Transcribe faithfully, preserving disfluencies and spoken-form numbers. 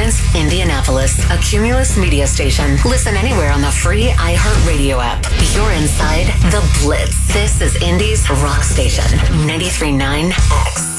Providence, Indianapolis, a Cumulus media station. Listen anywhere on the free iHeartRadio app. You're inside the Blitz. This is Indy's rock station, ninety-three point nine X.